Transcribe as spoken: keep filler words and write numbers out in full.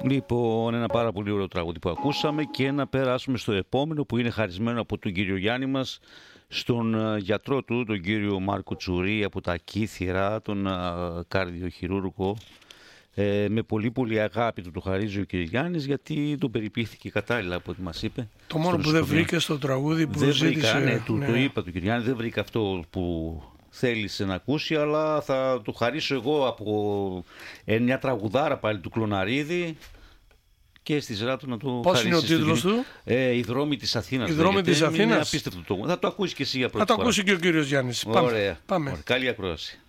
Λοιπόν, ένα πάρα πολύ ωραίο τραγούδι που ακούσαμε και να περάσουμε στο επόμενο που είναι χαρισμένο από τον κύριο Γιάννη μας στον γιατρό του, τον κύριο Μάρκο Τσουρί από τα Κύθυρα, τον καρδιοχειρούργο. Ε, με πολύ πολύ αγάπη του το χαρίζει ο κύριος Γιάννης, γιατί τον περιποιήθηκε κατάλληλα από ό,τι μας είπε. Το μόνο που δεν βρήκε στο τραγούδι που δεν ζήτησε... βρήκα, ναι, του, ναι. το είπα του κύριο Γιάννη, δεν βρήκα αυτό που θέλησε να ακούσει, αλλά θα το χαρίσω εγώ από μια τραγουδάρα πάλι του Κλωναρίδη και στη σειρά του να το Πώς είναι ο τίτλος του? Ε, «Οι δρόμοι της Αθήνας». «Οι δρόμοι της Αθήνας». Είναι απίστευτο το. Θα το ακούσει και εσύ για πρώτη φορά. Θα το φορά. ακούσει και ο κύριος Γιάννης. Ωραία. Πάμε. Ωραία. Καλή ακρόαση.